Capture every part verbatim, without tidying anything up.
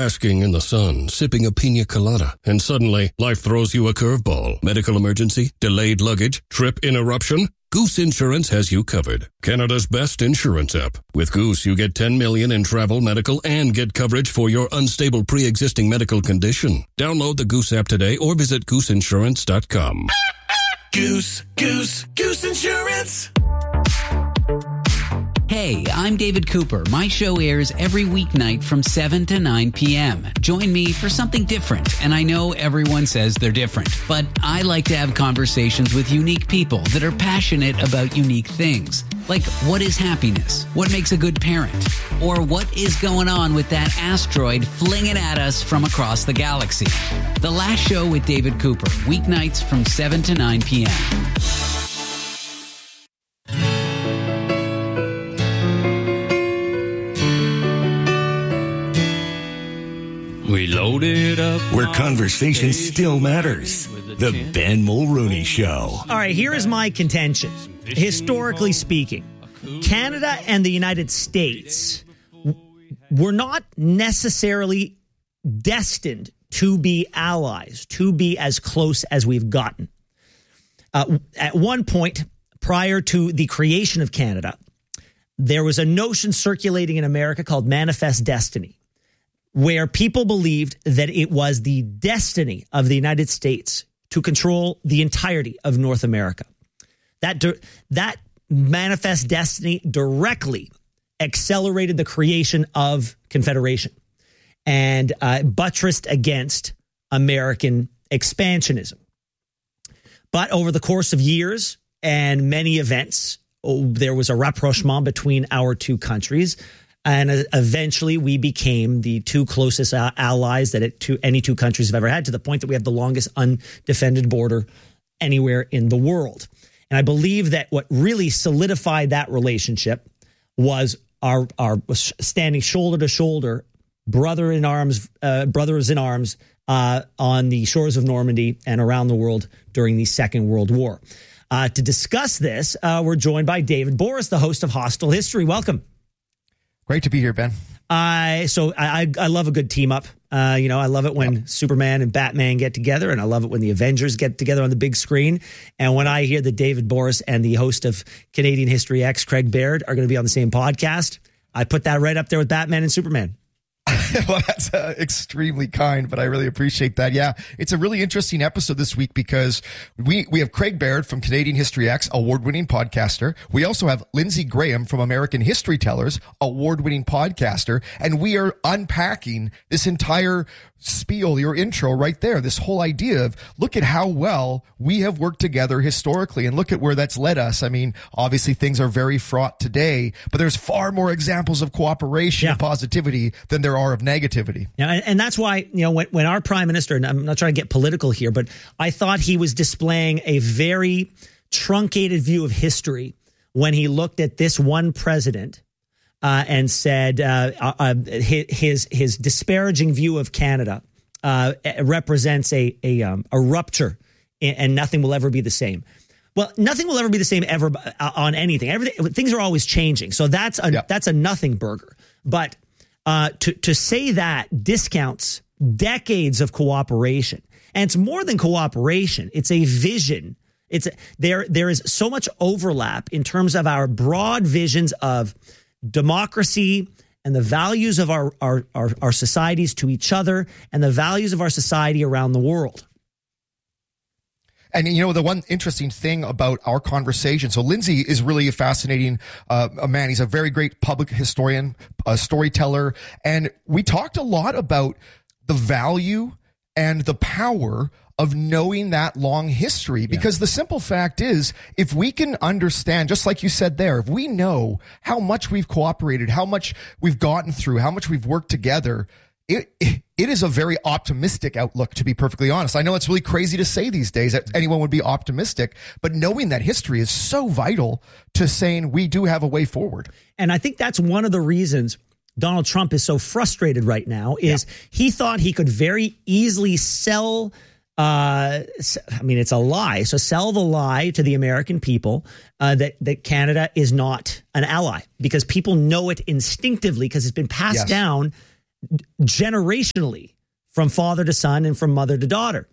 basking in the sun, sipping a pina colada, and suddenly life throws you a curveball. Medical emergency, delayed luggage, trip interruption. Goose Insurance has you covered. Canada's best insurance app. With Goose, you get ten million dollars in travel, medical, and get coverage for your unstable pre-existing medical condition. Download the Goose app today or visit goose insurance dot com. Goose, Goose, Goose Insurance. Hey, I'm David Cooper. My show airs every weeknight from seven to nine p.m. Join me for something different. And I know everyone says they're different, but I like to have conversations with unique people that are passionate about unique things. Like, what is happiness? What makes a good parent? Or what is going on with that asteroid flinging at us from across the galaxy? The Last Show with David Cooper, weeknights from seven to nine p.m. We loaded up where conversation still matters. The Ben Mulrooney Show. All right, here is my contention. Historically speaking, Canada and the United States were not necessarily destined to be allies, to be as close as we've gotten. Uh, at one point, prior to the creation of Canada, there was a notion circulating in America called Manifest Destiny, where people believed that it was the destiny of the United States to control the entirety of North America. That that manifest destiny directly accelerated the creation of Confederation and uh, buttressed against American expansionism. But over the course of years and many events, oh, there was a rapprochement between our two countries. And eventually we became the two closest allies that it, to any two countries have ever had, to the point that we have the longest undefended border anywhere in the world. And I believe that what really solidified that relationship was our, our standing shoulder to shoulder, brother in arms, uh, brothers in arms uh, on the shores of Normandy and around the world during the Second World War. Uh, to discuss this, uh, we're joined by David Borys, the host of Hostile History. Welcome. Great to be here, Ben. I uh, so I I love a good team up. Uh, you know, I love it when yep. Superman and Batman get together, and I love it when the Avengers get together on the big screen. And when I hear that David Borys and the host of Canadian History X, Craig Baird, are going to be on the same podcast, I put that right up there with Batman and Superman. Well, that's uh, extremely kind, but I really appreciate that. Yeah, it's a really interesting episode this week because we, we have Craig Baird from Canadian History X, award-winning podcaster. We also have Lindsey Graham from American History Tellers, award-winning podcaster. And we are unpacking this entire spiel, your intro right there, this whole idea of look at how well we have worked together historically and look at where that's led us. I mean, obviously things are very fraught today, but there's far more examples of cooperation yeah. and positivity than there are of negativity. Yeah, and, and that's why, you know, when, when our prime minister, and I'm not trying to get political here, but I thought he was displaying a very truncated view of history when he looked at this one president Uh, and said uh, uh, his his disparaging view of Canada uh, represents a a, um, a rupture, and nothing will ever be the same. Well, nothing will ever be the same ever on anything. Everything things are always changing. So that's a yeah. that's a nothing burger. But uh, to to say that discounts decades of cooperation, and it's more than cooperation. It's a vision. It's a, there there is so much overlap in terms of our broad visions of democracy and the values of our, our, our, our societies to each other and the values of our society around the world. And, you know, the one interesting thing about our conversation, so Lindsey is really a fascinating uh, a man. He's a very great public historian, a storyteller. And we talked a lot about the value and the power of knowing that long history, because yeah. the simple fact is, if we can understand, just like you said there, if we know how much we've cooperated, how much we've gotten through, how much we've worked together, it, it, it is a very optimistic outlook, to be perfectly honest. I know it's really crazy to say these days that anyone would be optimistic, but knowing that history is so vital to saying we do have a way forward. And I think that's one of the reasons Donald Trump is so frustrated right now is yeah. he thought he could very easily sell Uh, I mean, it's a lie. So sell the lie to the American people uh, that, that Canada is not an ally, because people know it instinctively because it's been passed yes. down generationally from father to son and from mother to daughter.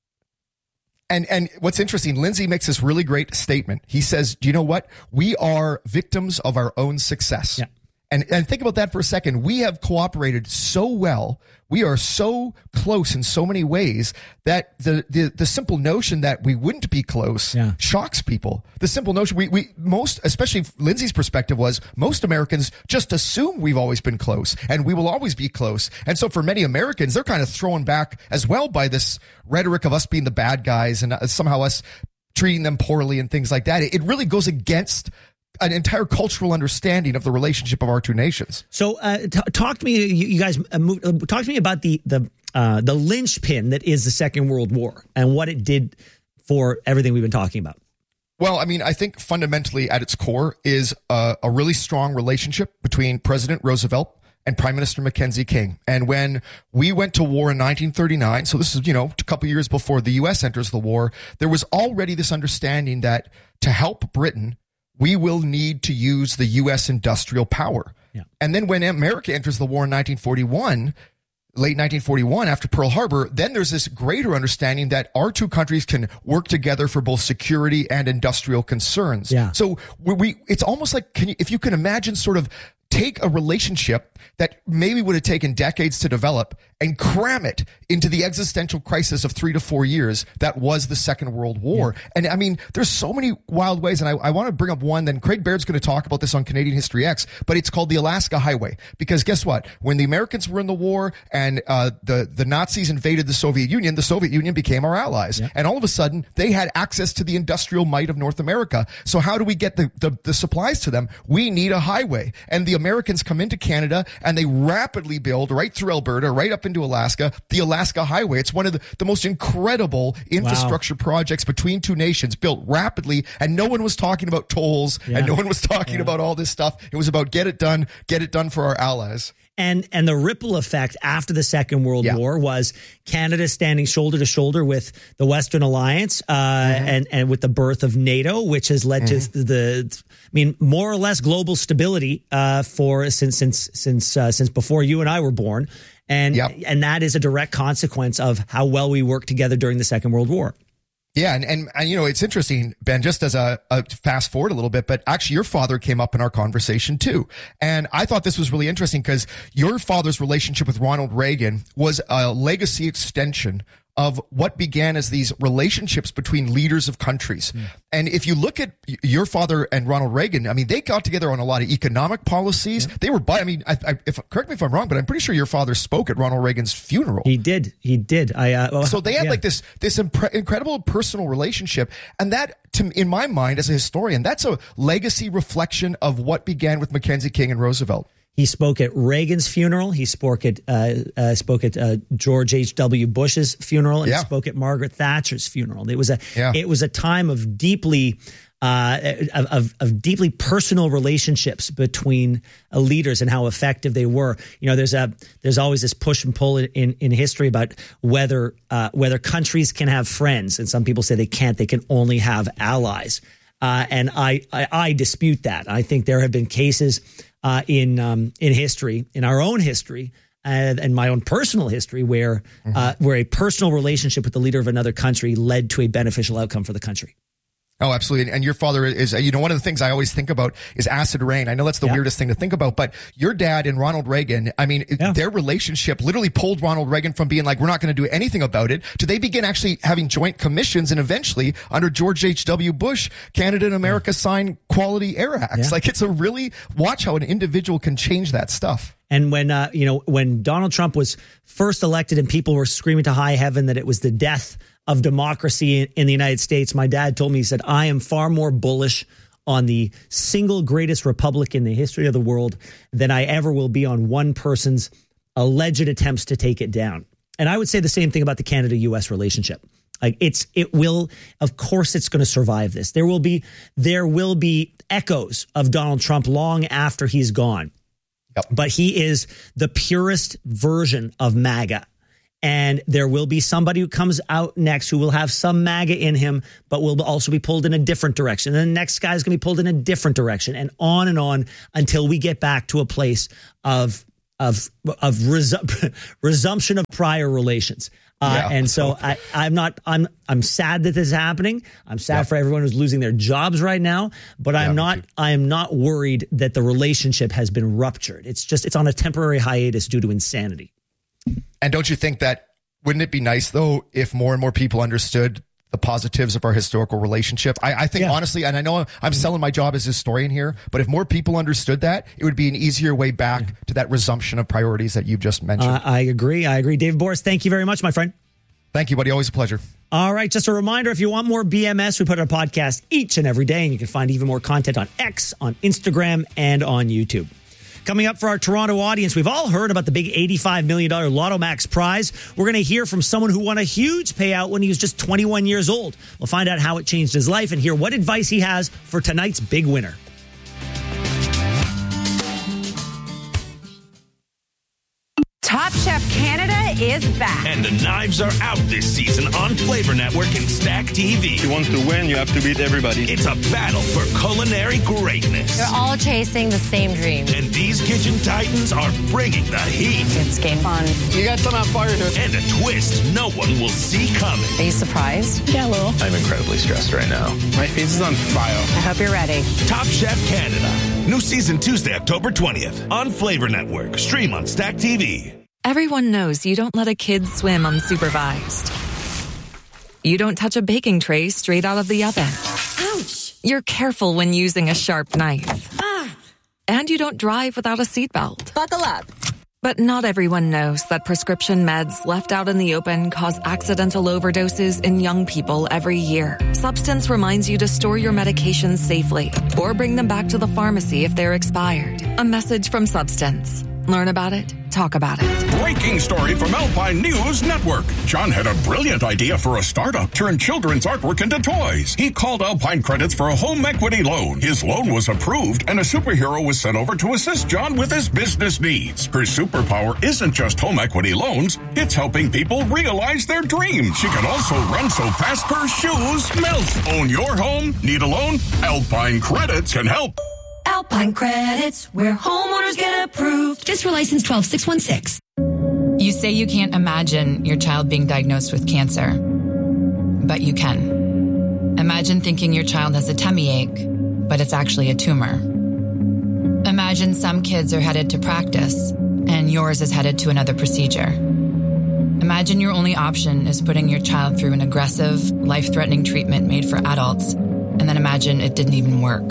And and what's interesting, Lindsay makes this really great statement. He says, do you know what? We are victims of our own success. Yeah. And and think about that for a second. We have cooperated so well. We are so close in so many ways that the the, the simple notion that we wouldn't be close yeah. shocks people. The simple notion we, we most, especially Lindsay's perspective was most Americans just assume we've always been close and we will always be close. And so for many Americans, they're kind of thrown back as well by this rhetoric of us being the bad guys and somehow us treating them poorly and things like that. It, it really goes against an entire cultural understanding of the relationship of our two nations. So, uh, t- talk to me, you, you guys, uh, move, uh, talk to me about the the uh, the linchpin that is the Second World War and what it did for everything we've been talking about. Well, I mean, I think fundamentally at its core is a, a really strong relationship between President Roosevelt and Prime Minister Mackenzie King. And when we went to war in nineteen thirty-nine, so this is, you know, a couple years before the U S enters the war, there was already this understanding that to help Britain, we will need to use the U S industrial power. Yeah. And then when America enters the war in nineteen forty-one, late nineteen forty-one, after Pearl Harbor, then there's this greater understanding that our two countries can work together for both security and industrial concerns. Yeah. So we, we it's almost like, can you, if you can imagine sort of take a relationship that maybe would have taken decades to develop and cram it into the existential crisis of three to four years that was the Second World War. Yeah. And I mean, there's so many wild ways. And I, I want to bring up one, then Craig Baird's going to talk about this on Canadian History X, but it's called the Alaska Highway. Because guess what? When the Americans were in the war and uh, the, the Nazis invaded the Soviet Union, the Soviet Union became our allies. Yeah. And all of a sudden, they had access to the industrial might of North America. So how do we get the, the, the supplies to them? We need a highway. And the Americans come into Canada and they rapidly build right through Alberta, right up into Alaska, the Alaska Highway. It's one of the, the most incredible infrastructure wow. projects between two nations, built rapidly, and no one was talking about tolls yeah. and no one was talking yeah. about all this stuff. It was about get it done, get it done for our allies. And and the ripple effect after the Second World yeah. War was Canada standing shoulder to shoulder with the Western Alliance uh, mm-hmm. and, and with the birth of NATO, which has led mm-hmm. to the, I mean, more or less global stability uh, for since since since uh, since before you and I were born. And yep. and that is a direct consequence of how well we worked together during the Second World War. Yeah, and, and, and you know, it's interesting, Ben, just as a, a fast forward a little bit, but actually your father came up in our conversation too. And I thought this was really interesting because your father's relationship with Ronald Reagan was a legacy extension of what began as these relationships between leaders of countries. Mm. And if you look at your father and Ronald Reagan, I mean, they got together on a lot of economic policies. Yeah. They were, I mean, I, I, if, correct me if I'm wrong, but I'm pretty sure your father spoke at Ronald Reagan's funeral. He did. He did. I. Uh, well, so they had yeah. like this this impre- incredible personal relationship. And that, to, in my mind, as a historian, that's a legacy reflection of what began with Mackenzie King and Roosevelt. He spoke at Reagan's funeral. He spoke at uh, uh, spoke at uh, George H W Bush's funeral, and yeah. he spoke at Margaret Thatcher's funeral. It was a yeah. it was a time of deeply uh, of of deeply personal relationships between uh, leaders and how effective they were. You know, there's a there's always this push and pull in in, in history about whether uh, whether countries can have friends, and some people say they can't. They can only have allies, uh, and I, I I dispute that. I think there have been cases. Uh, in um, in history, in our own history, uh, and my own personal history, where mm-hmm. uh, where a personal relationship with the leader of another country led to a beneficial outcome for the country. Oh, absolutely. And your father is, you know, one of the things I always think about is acid rain. I know that's the yeah. weirdest thing to think about, but your dad and Ronald Reagan, I mean, yeah. their relationship literally pulled Ronald Reagan from being like, we're not going to do anything about it, to they begin actually having joint commissions. And eventually, under George H W Bush, Canada and America yeah. signed Quality Air Acts. Yeah. Like, it's a really, watch how an individual can change that stuff. And when, uh, you know, when Donald Trump was first elected and people were screaming to high heaven that it was the death of democracy in the United States, my dad told me, he said, I am far more bullish on the single greatest republic in the history of the world than I ever will be on one person's alleged attempts to take it down. And I would say the same thing about the Canada U S relationship. Like it's, it will, of course it's going to survive this. There will be, there will be echoes of Donald Trump long after he's gone. Yep. But he is the purest version of MAGA. And there will be somebody who comes out next who will have some MAGA in him, but will also be pulled in a different direction. And the next guy is going to be pulled in a different direction, and on and on until we get back to a place of of of resu- resumption of prior relations. Uh, Yeah. and so I, I'm not, I'm, I'm sad that this is happening. I'm sad Yep. for everyone who's losing their jobs right now, but I'm me not, too. I am not worried that the relationship has been ruptured. It's just, it's on a temporary hiatus due to insanity. And don't you think that, wouldn't it be nice though, if more and more people understood the positives of our historical relationship? I, I think Yeah. honestly, and I know I'm selling my job as a historian here, but if more people understood that, it would be an easier way back to that resumption of priorities that you've just mentioned. Uh, I agree. I agree. David Boris, thank you very much, my friend. Thank you, buddy. Always a pleasure. All right. Just a reminder, if you want more B M S, we put out a podcast each and every day, and you can find even more content on X, on Instagram, and on YouTube. Coming up for our Toronto audience, we've all heard about the big eighty-five million dollars Lotto Max prize. We're going to hear from someone who won a huge payout when he was just twenty-one years old. We'll find out how it changed his life and hear what advice he has for tonight's big winner. Top Chef Canada is back. And the knives are out this season on Flavor Network and Stack T V. If you want to win, you have to beat everybody. It's a battle for culinary greatness. They're all chasing the same dream. And these kitchen titans are bringing the heat. It's game fun. You got some on fire here. And a twist no one will see coming. Are you surprised? Yeah, a little. I'm incredibly stressed right now. My face is on fire. I hope you're ready. Top Chef Canada. New season Tuesday, October twentieth on Flavor Network. Stream on Stack T V. Everyone knows you don't let a kid swim unsupervised. You don't touch a baking tray straight out of the oven. Ouch! You're careful when using a sharp knife. Ah! And you don't drive without a seatbelt. Buckle up. But not everyone knows that prescription meds left out in the open cause accidental overdoses in young people every year. Substance reminds you to store your medications safely or bring them back to the pharmacy if they're expired. A message from Substance. Learn about it, talk about it. Breaking story from Alpine News Network. John had a brilliant idea for a startup, turn children's artwork into toys. He called Alpine Credits for a home equity loan. His loan was approved, and a superhero was sent over to assist John with his business needs. Her superpower isn't just home equity loans, it's helping people realize their dreams. She can also run so fast her shoes melt. Own your home? Need a loan? Alpine Credits can help. Alpine Credits, where homeowners get approved. Just for license twelve six one six. You say you can't imagine your child being diagnosed with cancer, but you can. Imagine thinking your child has a tummy ache, but it's actually a tumor. Imagine some kids are headed to practice, and yours is headed to another procedure. Imagine your only option is putting your child through an aggressive, life-threatening treatment made for adults, and then imagine it didn't even work.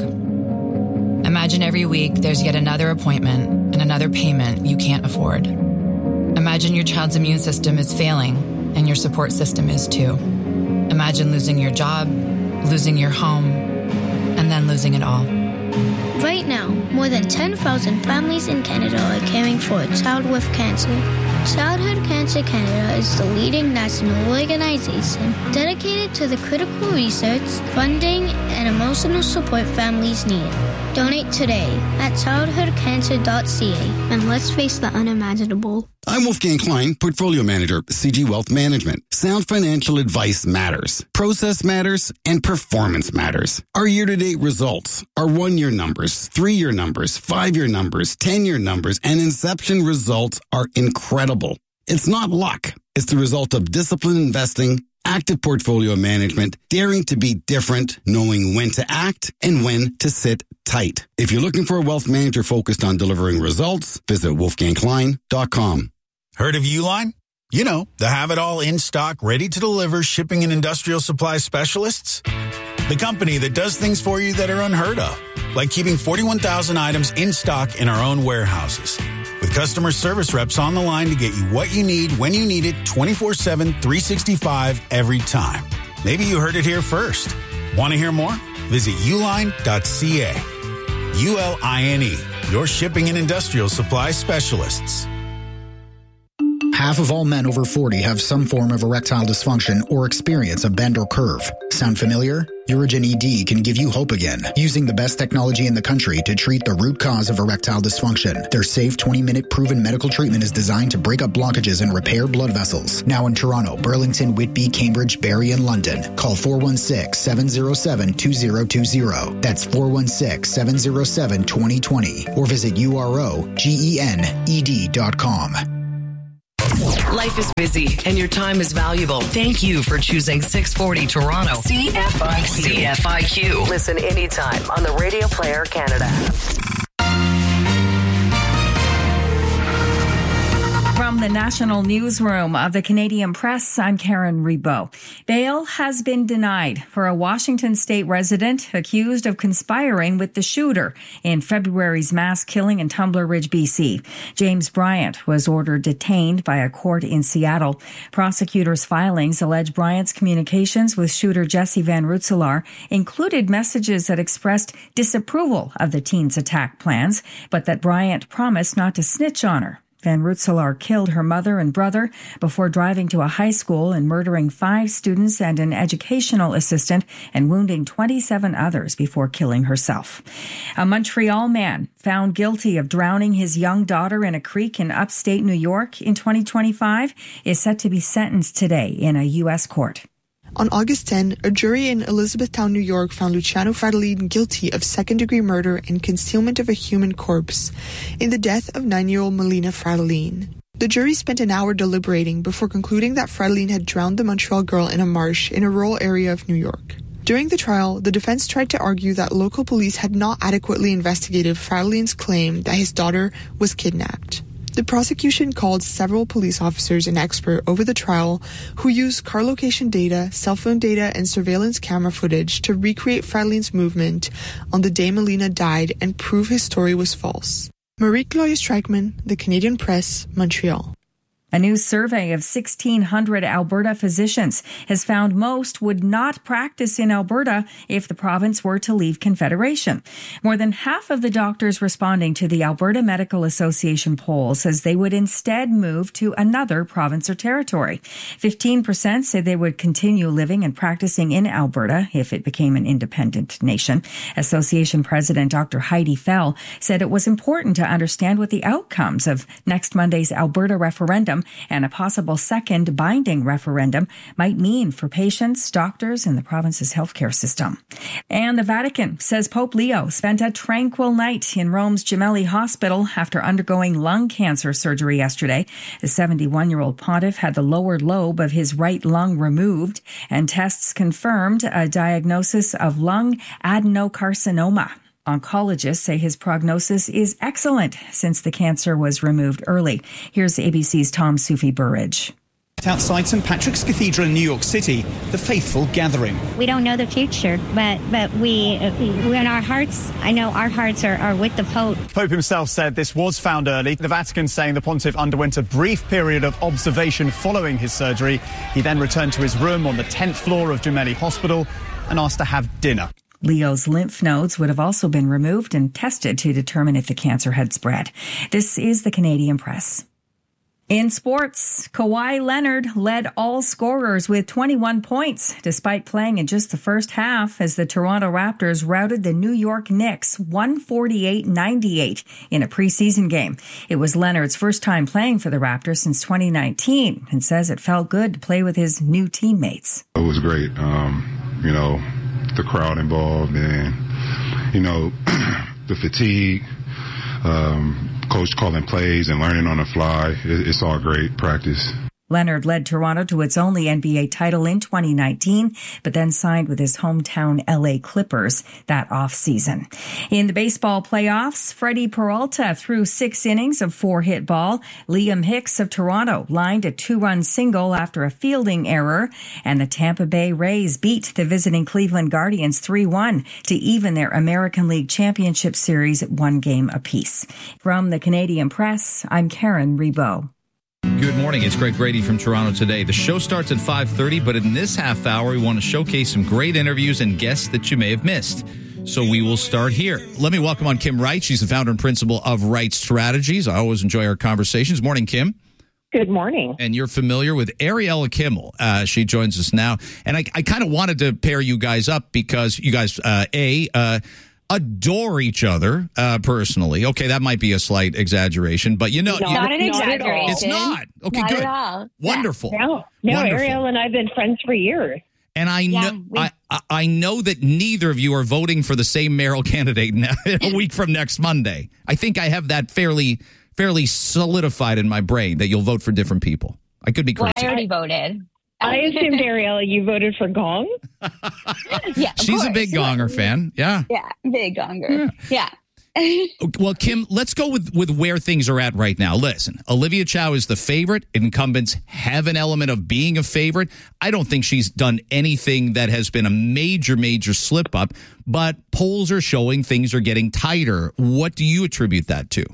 Imagine every week there's yet another appointment and another payment you can't afford. Imagine your child's immune system is failing and your support system is too. Imagine losing your job, losing your home, and then losing it all. Right now, more than ten thousand families in Canada are caring for a child with cancer. Childhood Cancer Canada is the leading national organization dedicated to the critical research, funding, and emotional support families need. Donate today at childhood cancer dot c a and let's face the unimaginable. I'm Wolfgang Klein, Portfolio Manager, C G Wealth Management. Sound financial advice matters. Process matters and performance matters. Our year-to-date results, our one-year numbers, three-year numbers, five-year numbers, ten-year numbers, and inception results are incredible. It's not luck. It's the result of disciplined investing, active portfolio management, daring to be different, knowing when to act and when to sit tight. If you're looking for a wealth manager focused on delivering results, visit wolfgang klein dot com. Heard of Uline? You know, the have-it-all in-stock, ready-to-deliver shipping and industrial supply specialists. The company that does things for you that are unheard of, like keeping forty-one thousand items in stock in our own warehouses. With customer service reps on the line to get you what you need when you need it twenty-four seven, three sixty-five every time. Maybe you heard it here first. Want to hear more? Visit uline dot c a. U L I N E, your shipping and industrial supply specialists. Half of all men over forty have some form of erectile dysfunction or experience a bend or curve. Sound familiar? Urigen E D can give you hope again, using the best technology in the country to treat the root cause of erectile dysfunction. Their safe twenty-minute proven medical treatment is designed to break up blockages and repair blood vessels. Now in Toronto, Burlington, Whitby, Cambridge, Barrie, and London. Call four one six, seven zero seven, two zero two zero. That's four one six, seven zero seven, two zero two zero. Or visit U R O G E N E D dot com. Life is busy and your time is valuable. Thank you for choosing six forty Toronto. C F I Q. C F I Q. Listen anytime on the Radio Player Canada. From the National Newsroom of the Canadian Press, I'm Karen Rebow. Bail has been denied for a Washington state resident accused of conspiring with the shooter in February's mass killing in Tumbler Ridge, B C. James Bryant was ordered detained by a court in Seattle. Prosecutors' filings allege Bryant's communications with shooter Jesse Van Rutselaar included messages that expressed disapproval of the teen's attack plans, but that Bryant promised not to snitch on her. Van Rutselaar killed her mother and brother before driving to a high school and murdering five students and an educational assistant and wounding twenty-seven others before killing herself. A Montreal man found guilty of drowning his young daughter in a creek in upstate New York in twenty twenty-five is set to be sentenced today in a U S court. On August tenth, a jury in Elizabethtown, New York found Luciano Fratellini guilty of second-degree murder and concealment of a human corpse in the death of nine-year-old Melina Fratellini. The jury spent an hour deliberating before concluding that Fratellini had drowned the Montreal girl in a marsh in a rural area of New York. During the trial, the defense tried to argue that local police had not adequately investigated Fratellini's claim that his daughter was kidnapped. The prosecution called several police officers and experts over the trial who used car location data, cell phone data, and surveillance camera footage to recreate Fratellini's movement on the day Melina died and prove his story was false. Marie-Claude Streichman, The Canadian Press, Montreal. A new survey of sixteen hundred Alberta physicians has found most would not practice in Alberta if the province were to leave Confederation. More than half of the doctors responding to the Alberta Medical Association poll says they would instead move to another province or territory. fifteen percent say they would continue living and practicing in Alberta if it became an independent nation. Association President Doctor Heidi Fell said it was important to understand what the outcomes of next Monday's Alberta referendum and a possible second binding referendum might mean for patients, doctors, and the province's healthcare system. And the Vatican says Pope Leo spent a tranquil night in Rome's Gemelli Hospital after undergoing lung cancer surgery yesterday. The seventy-one-year-old pontiff had the lower lobe of his right lung removed, and tests confirmed a diagnosis of lung adenocarcinoma. Oncologists say his prognosis is excellent since the cancer was removed early. Here's A B C's Tom Sufi Burridge. Outside Saint Patrick's Cathedral in New York City, the faithful gathering. We don't know the future, but but we, when our hearts, I know our hearts are, are with the Pope. Pope himself said this was found early. The Vatican saying the pontiff underwent a brief period of observation following his surgery. He then returned to his room on the tenth floor of Gemelli Hospital and asked to have dinner. Leo's lymph nodes would have also been removed and tested to determine if the cancer had spread. This is the Canadian Press. In sports, Kawhi Leonard led all scorers with twenty-one points, despite playing in just the first half as the Toronto Raptors routed the New York Knicks one forty-eight ninety-eight in a preseason game. It was Leonard's first time playing for the Raptors since twenty nineteen and says it felt good to play with his new teammates. It was great. Um, you know, the crowd involved and, you know, the fatigue, um, coach calling plays and learning on the fly. It's all great practice. Leonard led Toronto to its only N B A title in twenty nineteen, but then signed with his hometown L A Clippers that offseason. In the baseball playoffs, Freddie Peralta threw six innings of four-hit ball. Liam Hicks of Toronto lined a two-run single after a fielding error, and the Tampa Bay Rays beat the visiting Cleveland Guardians three one to even their American League Championship Series at one game apiece. From the Canadian Press, I'm Karen Rebow. Good morning. It's Greg Brady from Toronto Today. The show starts at five thirty, but in this half hour, we want to showcase some great interviews and guests that you may have missed. So we will start here. Let me welcome on Kim Wright. She's the founder and principal of Wright Strategies. I always enjoy our conversations. Morning, Kim. Good morning. And you're familiar with Ariella Kimmel. Uh, she joins us now. And I, I kind of wanted to pair you guys up because you guys, uh, A, uh, adore each other uh, personally. Okay, that might be a slight exaggeration, but you know. Not, you, not an exaggeration. It's not. Okay, not good. At all. Wonderful. Yeah. No, no Wonderful. Ariel and I have been friends for years. And I Yeah, know we- I, I know that neither of you are voting for the same mayoral candidate now, a week from next Monday. I think I have that fairly fairly solidified in my brain that you'll vote for different people. I could be Well, crazy. I already voted. I assumed, Ariel, you voted for Gong? Yeah, of She's a course. big Gonger fan. Yeah. Yeah, big Gonger. Yeah. Well, Kim, let's go with, with where things are at right now. Listen, Olivia Chow is the favorite. Incumbents have an element of being a favorite. I don't think she's done anything that has been a major, major slip up, but polls are showing things are getting tighter. What do you attribute that to?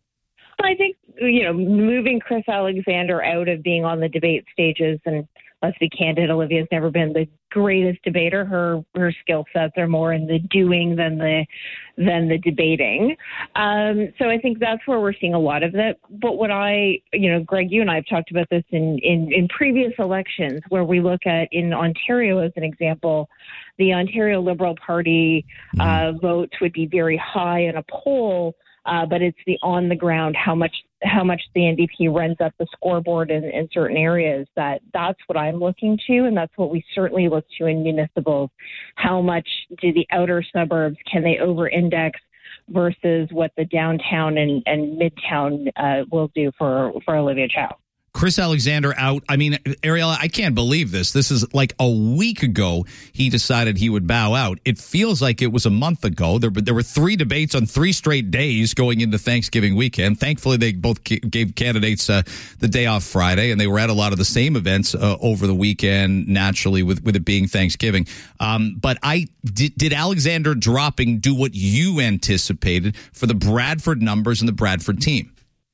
I think, you know, moving Chris Alexander out of being on the debate stages, and let's be candid, Olivia's never been the greatest debater. Her her skill sets are more in the doing than the than the debating. Um, so I think that's where we're seeing a lot of that. But what I, you know, Greg, you and I have talked about this in, in, in previous elections, where we look at in Ontario as an example, the Ontario Liberal Party uh, votes would be very high in a poll. Uh, but it's the on the ground, how much how much the N D P runs up the scoreboard in, in certain areas. That that's what I'm looking to, and that's what we certainly look to in municipals. How much do the outer suburbs, can they over-index versus what the downtown and, and midtown uh, will do for, for Olivia Chow? Chris Alexander out. I mean, Ariella, I can't believe this. This is like a week ago he decided he would bow out. It feels like it was a month ago. There, there were three debates on three straight days going into Thanksgiving weekend. Thankfully, they both gave candidates uh, the day off Friday, and they were at a lot of the same events uh, over the weekend, naturally, with, with it being Thanksgiving. Um, but I did, did Alexander dropping do what you anticipated for the Bradford numbers and the Bradford team?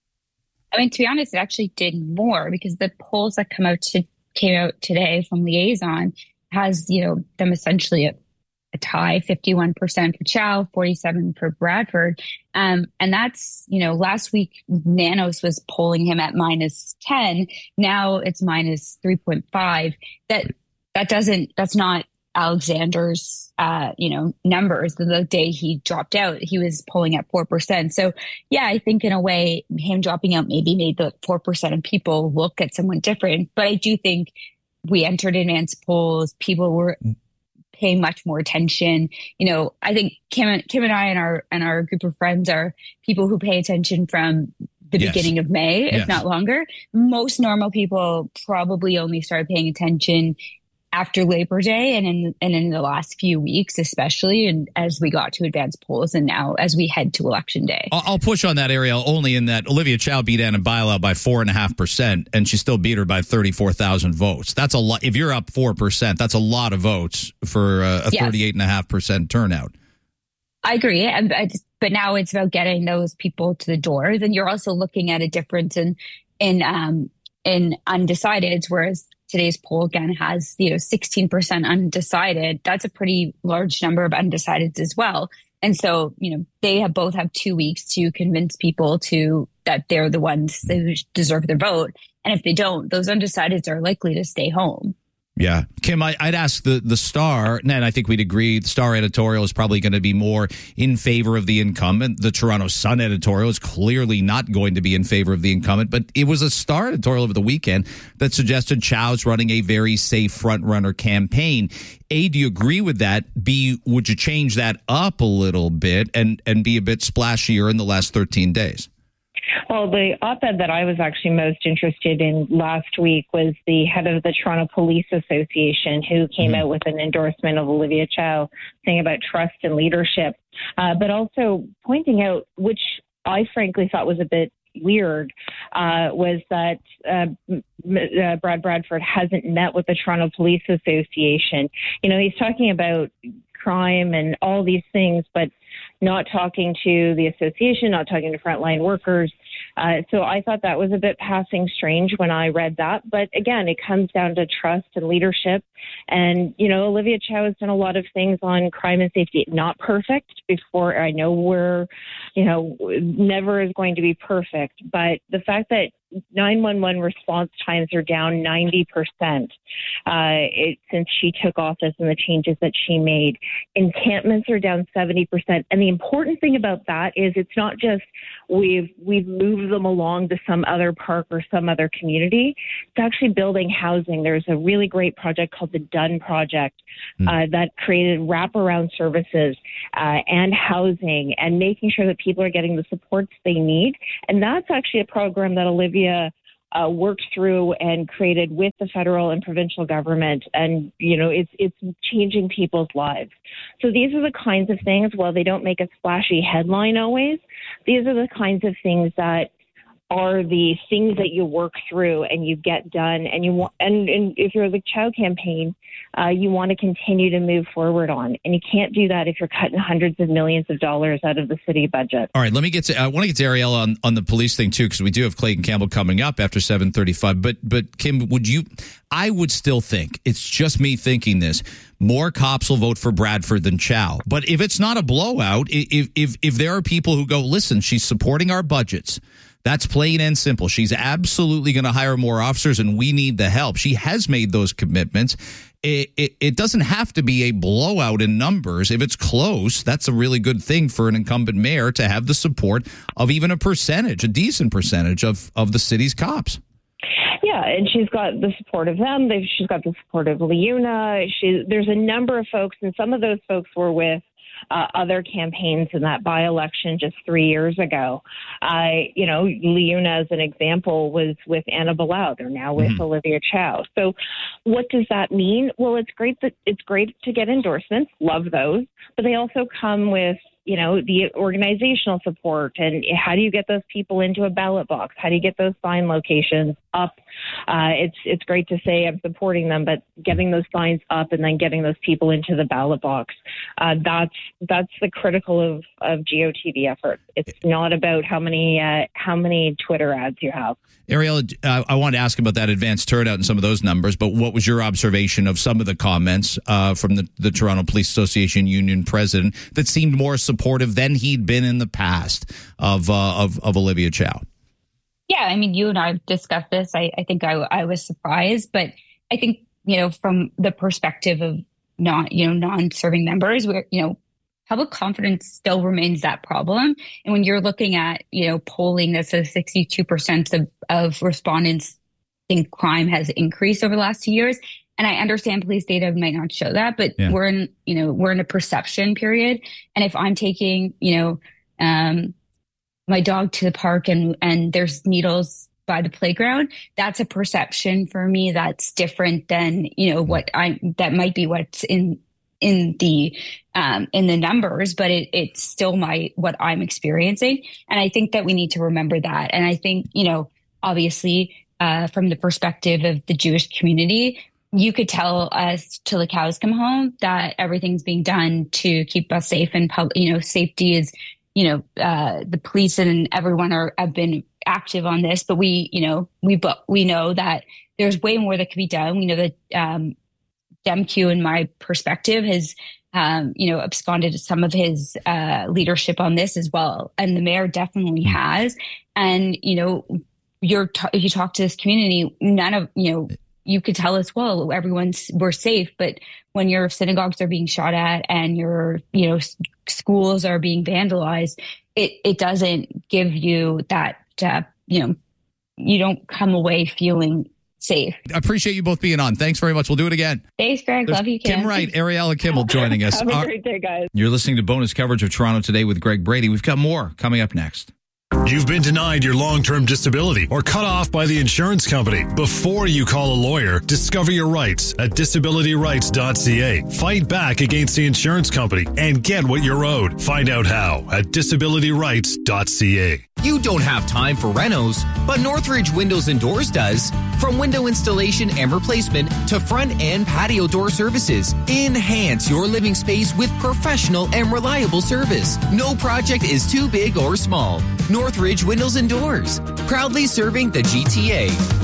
I mean, to be honest, it actually did more because the polls that come out to, came out today from Liaison has, you know, them essentially a, a tie, fifty-one percent for Chow, forty-seven for Bradford. Um, and that's, you know, last week Nanos was polling him at minus ten. Now it's minus three point five. That, that doesn't, that's not Alexander's, uh, you know, numbers. The day he dropped out, he was polling at four percent. So, yeah, I think in a way, him dropping out maybe made the four percent of people look at someone different. But I do think we entered advanced polls. People were paying much more attention. You know, I think Kim, Kim and I and our and our group of friends are people who pay attention from the Yes. beginning of May, if Yes. not longer. Most normal people probably only started paying attention after Labor Day and in and in the last few weeks, especially, and as we got to advanced polls and now as we head to Election Day. I'll I'll push on that, Ariel, only in that Olivia Chow beat Anna Bialau by four and a half percent, and she still beat her by thirty-four thousand votes. That's a lot. If you're up four percent, that's a lot of votes for uh, a Yes. thirty-eight and a half percent turnout. I agree. I, I just, but now it's about getting those people to the door. Then you're also looking at a difference in in um, in undecideds, whereas today's poll again has, you know, sixteen percent undecided. That's a pretty large number of undecideds as well. And so, you know, they have both have two weeks to convince people to that they're the ones who deserve their vote. And if they don't, those undecideds are likely to stay home. Yeah. Kim, I, I'd ask the, the Star, and I think we'd agree, the Star editorial is probably going to be more in favor of the incumbent. The Toronto Sun editorial is clearly not going to be in favor of the incumbent, but it was a Star editorial over the weekend that suggested Chow's running a very safe front-runner campaign. A, do you agree with that? B, would you change that up a little bit and, and be a bit splashier in the last thirteen days? Well, the op-ed that I was actually most interested in last week was the head of the Toronto Police Association, who came out with an endorsement of Olivia Chow, saying about trust and leadership, uh, but also pointing out, which I frankly thought was a bit weird, uh, was that uh, uh, Brad Bradford hasn't met with the Toronto Police Association. You know, he's talking about crime and all these things, but not talking to the association, not talking to frontline workers. Uh, so I thought that was a bit passing strange when I read that. But again, it comes down to trust and leadership. And, you know, Olivia Chow has done a lot of things on crime and safety. Not perfect before. I know we're, you know, never is going to be perfect. But the fact that nine one one response times are down ninety percent uh, it, since she took office and the changes that she made. Encampments are down seventy percent. And the important thing about that is it's not just we've we've moved them along to some other park or some other community. It's actually building housing. There's a really great project called the Dunn Project uh, mm. that created wraparound services uh, and housing and making sure that people are getting the supports they need. And that's actually a program that Olivia uh, worked through and created with the federal and provincial government. And, you know, it's it's changing people's lives. So these are the kinds of things, while they don't make a splashy headline always, these are the kinds of things that are the things that you work through and you get done. And you want, and, and if you're the Chow campaign, uh, you want to continue to move forward on. And you can't do that if you're cutting hundreds of millions of dollars out of the city budget. All right, let me get to, I want to get to Ariella on, on the police thing too, because we do have Clayton Campbell coming up after seven thirty-five. But, but Kim, would you, I would still think, it's just me thinking this, more cops will vote for Bradford than Chow. But if it's not a blowout, if, if, if there are people who go, listen, she's supporting our budgets, that's plain and simple. She's absolutely going to hire more officers, and we need the help. She has made those commitments. It, it, it doesn't have to be a blowout in numbers. If it's close, that's a really good thing for an incumbent mayor to have the support of even a percentage, a decent percentage of, of the city's cops. Yeah, and she's got the support of them. They've, she's got the support of Leuna. She, there's a number of folks, and some of those folks were with Uh, other campaigns in that by-election just three years ago. Uh, you know, Leuna, as an example, was with Anna Bilal. They're now with mm-hmm. Olivia Chow. So what does that mean? Well, it's great that it's great to get endorsements. Love those. But they also come with, you know, the organizational support. And how do you get those people into a ballot box? How do you get those sign locations up? Uh, it's it's great to say I'm supporting them, but getting those signs up and then getting those people into the ballot box, uh, that's that's the critical of, of G O T V effort. It's not about how many uh, how many Twitter ads you have. Ariella, uh, I wanted to ask about that advanced turnout and some of those numbers, but what was your observation of some of the comments uh, from the, the Toronto Police Association union president that seemed more supportive than he'd been in the past of uh, of, of Olivia Chow? Yeah, I mean, you and I have discussed this. I, I think I, I was surprised, but I think, you know, from the perspective of not, you know, non-serving members, where, you know, public confidence still remains that problem. And when you're looking at, you know, polling that says sixty-two percent of, of respondents think crime has increased over the last two years. And I understand police data might not show that, but yeah. we're in, you know, we're in a perception period. And if I'm taking, you know, um, my dog to the park and, and there's needles by the playground, that's a perception for me that's different than, you know, what I, that might be what's in, in the, um, in the numbers, but it, it's still my, what I'm experiencing. And I think that we need to remember that. And I think, you know, obviously, uh, from the perspective of the Jewish community, you could tell us till the cows come home that everything's being done to keep us safe, and public, you know, safety is, you know, uh, the police and everyone are have been active on this, but we, you know, we but we know that there's way more that could be done. We know that um, DemQ, in my perspective, has um, you know absconded some of his uh, leadership on this as well, and the mayor definitely has. And you know, you're t- if you talk to this community, none of you know. You could tell us, well, everyone's, we're safe. But when your synagogues are being shot at and your, you know, s- schools are being vandalized, it, it doesn't give you that, uh, you know, you don't come away feeling safe. I appreciate you both being on. Thanks very much. We'll do it again. Thanks, Greg. There's Love you, Kim. Kim Wright, Ariella Kimball joining us. Have a great day, guys. You're listening to bonus coverage of Toronto Today with Greg Brady. We've got more coming up next. You've been denied your long-term disability or cut off by the insurance company. Before you call a lawyer, discover your rights at disability rights dot c a. Fight back against the insurance company and get what you're owed. Find out how at disability rights dot c a. You don't have time for renos, but Northridge Windows and Doors does. From window installation and replacement to front and patio door services, enhance your living space with professional and reliable service. No project is too big or small. Northridge Windows and Doors, proudly serving the G T A.